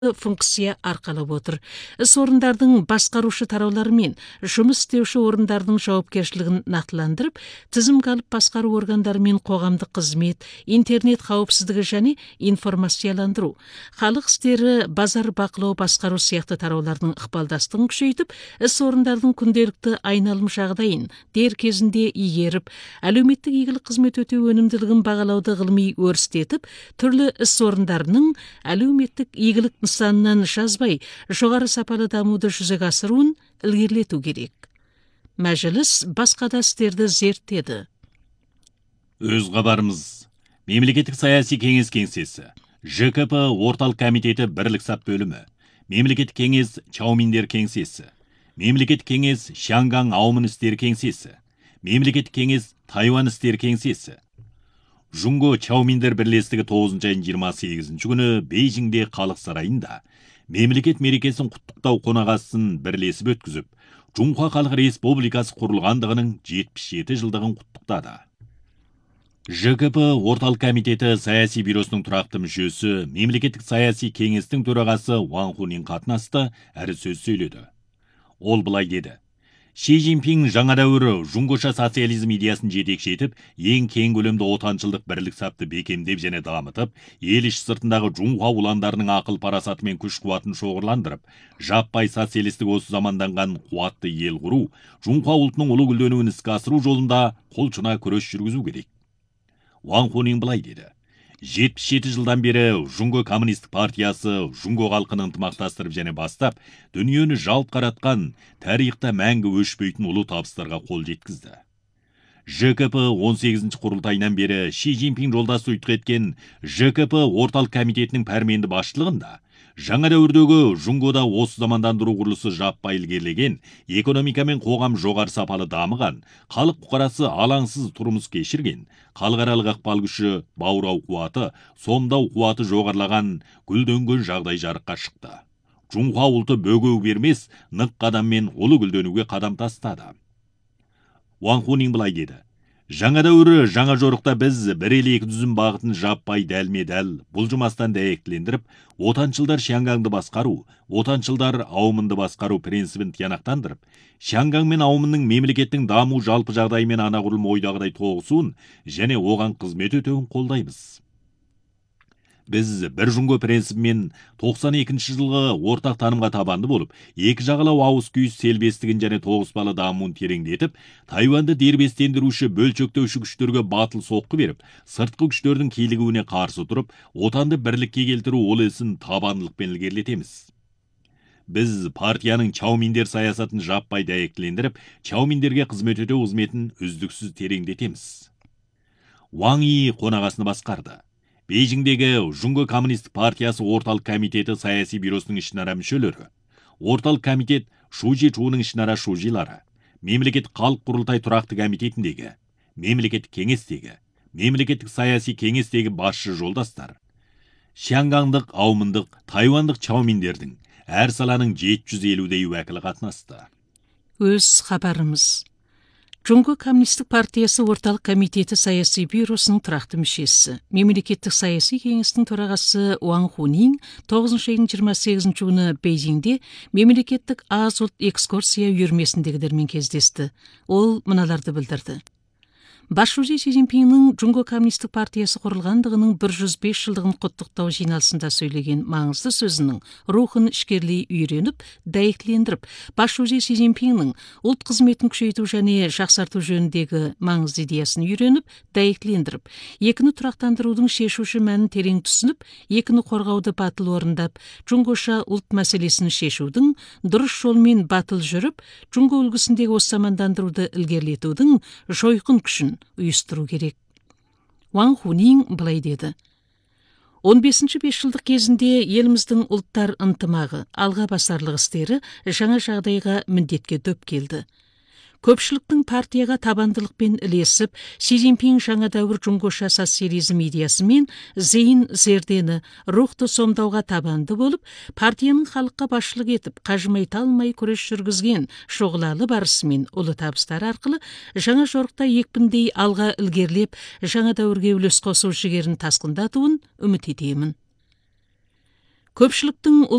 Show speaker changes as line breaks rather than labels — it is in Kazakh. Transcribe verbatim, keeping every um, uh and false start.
функция арқалап отыр. Іс орындардың басқарушы тараулары мен жұмыс істеуші орындардың жауапкершілігін нақтыландырып, тізімге алып басқару органдары мен қоғамдық қызмет, интернет қауіпсіздігі және информацияландыру, халық істері, базар бақылау басқару сияқты тараулардың ықпалдастығын күшейтіп, іс орындардың күнделікті айналым жағдайын дер кезінде игеріп, әлеуметтік игілік қызмет өтеу өнімділігін бағалауды ғылыми өрістетіп, түрлі іс орындарының әлеуметтік игілік нысанынан жазбай, жоғары сапалы дамуды жүзеге асыруын ілгерілету керек. Мәжіліс басқа да істерді зерттеді.
Өз хабарымыз. Мемлекеттік саяси кеңес кеңсесі, Ж К П орталық комитеті бірлік сап бөлімі, мемлекеттік кеңес Чауминдер кеңсесі, мемлекеттік кеңес Шанган аумын істер кеңсесі, мемлекеттік кеңес Тайвань істер кеңсесі, Жунго Чауминдер бірлестігі тоғызыншы айының жиырма сегізінші күні Бейжіңде халық сарайында мемлекет мерекесін құттықтау қонақасын бірлесіп өткізіп, Жунхуа Халық Республикасы құрылғандығының жетпіс жеті жылдығын құттықтады. Ж К П орталық комитеті саяси бюросының тұрақты мүшесі, мемлекеттік саяси кеңестің төрағасы Ван Хунин қатынасты әрі сөз сөйледі. Ол былай деді: Ши Цзиньпин жаңа дәуірі жуңғоша социализм идеясын жетекші етіп, ең кең көлемді отаншылдық бірлік сапты бекемдеп және дамытып, ел іш сыртындағы Жунхуа уландарының ақыл парасаты мен күш қуатын шоғырландырып, жаппай социалистік осы заманданған қуатты ел құру, Жунхуа ұлтының ұлы гүлденуін іске асыру жолында қолшына күрес жүргізу керек. Ван Хунин былай деді: жетпіс жеті жылдан бері Жунго коммунистік партиясы Жунго халқын ынтымақтастырып және бастап, дүниені жалт қаратқан, тарихта мәңгі өшпейтін ұлы табыстарға қол жеткізді. Ж К П он сегізінші құрылтайынан бері Ши Цзиньпин жолдас ұйытқы еткен Ж К П орталық комитетінің пәрменді басшылығында жаңа дәуірдегі Жуңгода осы замандандыру құрылысы жаппай ілгерілеген, экономика мен қоғам жоғары сапалы дамыған, халық бұқарасы алаңсыз тұрмыс кешірген, халықаралық ықпал күші, баурау қуаты, сомдау қуаты жоғарылаған, гүлденген жағдай жарыққа шықты. Жунхуа ұлты бөгеу бермес, нық қадаммен ұлы гүлденуге қадам тастады. Ван Хунин былай деді: жаңа дәуірі жаңа жорықта біз бір ел екі түзім бағытын жаппай дәлме-дәл бұлжымастан дәйектілендіріп, отаншылдар Шангаңды басқару, отаншылдар аумынды басқару принципін тиянақтандырып, Шанган мен аумының мемлекеттің даму жалпы жағдайы мен анағұрлым ойдағыдай тоғысуын және оған қызмет өтеуін қолдаймыз. Біз бір Жунго принципімен тоқсан екінші жылғы ортақ танымға табанды болып, екі жағалау ауыз күйіс селбестігін және тоғыспалы дамуын тереңдетіп, Тайваньды дербестендіруші бөлшектеуші күштерге батыл соққы беріп, сыртқы күштердің килігуіне қарсы тұрып, отанды бірлікке келтіру ол ісін табандылықпен ілгерілетеміз. Біз партияның Чауминдер саясатын жаппай дәйектілендіріп, Чауминдерге қызмет өтеу қызметін үздіксіз тереңдетеміз. Ван Йи қонағасыны басқарды. Бейжіңдегі Жунго коммунистік партиясы орталық комитеті саяси бюросының ішінара мүшелері, орталық комитет Шужи Чуының ішінара шужилары, мемлекеттік халық құрылтай тұрақты комитетіндегі, мемлекеттік кеңестегі, мемлекеттік саяси кеңестегі басшы жолдастар, Шангандық, аумындық, Тайвандық Чауминдердің әр саланың жеті жүз елудей уәкілі қатынасты.
Өз хабарымыз. Жунго коммунистік партиясы орталық комитеті саяси бюросының тұрақты мүшесі, мемлекеттік саяси кеңестің төрағасы Ван Хунин тоғызыншы айының жиырма сегізінші күні Бейжіңде мемлекеттік аз ұлт экскурсия үйірмесіндегілермен кездесті. Ол мыналарды білдірді: Басшысы Ши Цзиньпиннің Жунго коммунистік партиясы құрылғандығының бір жүз бес жылдығын құттықтау жиналысында сөйлеген маңызды сөзінің рухын ішкерлей үйреніп, дәйектілендіріп, басшысы Ши Цзиньпиннің ұлт қызметін күшейту және жақсарту жөніндегі маңызды идеясын үйреніп, дәйектілендіріп, екіні тұрақтандырудың шешуші мәнін терең түсініп, екіні қорғауды батыл орындап, Жуңгоша ұлт мәселесін шешудің дұрыс жолмен батыл жүріп, Жунго үлгісіндегі осы замандандыруды ілгерілетудің жойқын күшін ұйыстыру керек. Ван Хунин былай деді: он бесінші бесжылдық кезінде еліміздің ұлттар ынтымағы, алға басарлық істері жаңа жағдайға міндетке дөп келді. Көпшіліктің партияға табандылықпен ілесіп, Ши Цзиньпин жаңа дәуір Жуңгоша социализм идеясымен зейін зердені рухты сомдауға табанды болып, партияның халыққа басшылық етіп, қажымай талмай күрес жүргізген шоғылалы барысымен ұлы табыстар арқылы жаңа жорықта екпіндей алға ілгерлеп, жаңа дәуірге үлес қосу жігерін тасқындатуын үміт етемін. көпшіліктің